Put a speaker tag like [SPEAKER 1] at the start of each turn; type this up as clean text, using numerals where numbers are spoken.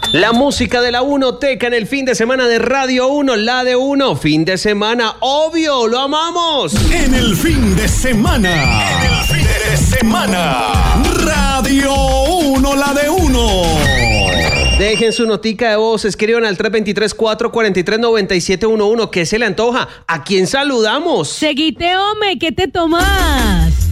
[SPEAKER 1] La música de la Unoteca en el fin de semana de Radio 1, la de uno. Fin de semana, obvio, lo amamos.
[SPEAKER 2] En el fin de semana. Radio 1, la de uno.
[SPEAKER 1] Dejen su notica de voz, escriban al 323-443-9711. ¿Qué se le antoja? ¿A quién saludamos?
[SPEAKER 3] Seguite, hombre, ¿qué te tomas?